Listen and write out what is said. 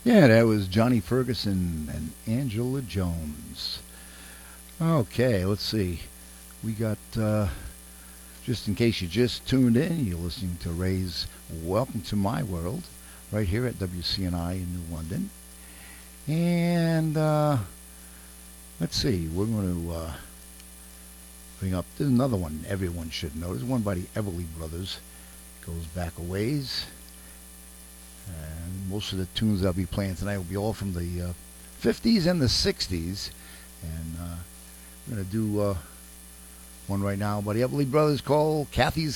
Yeah, that was Johnny Ferguson and Angela Jones. Okay, let's see. We got, just in case you just tuned in, you're listening to Ray's Welcome to My World right here at WCNI in New London. And let's see, we're going to bring up, there's another one everyone should know. There's one by the Everly Brothers. Goes back a ways. And most of the tunes I'll be playing tonight will be all from the 50s and the 60s. And we're going to do one right now by the Everly Brothers called Kathy's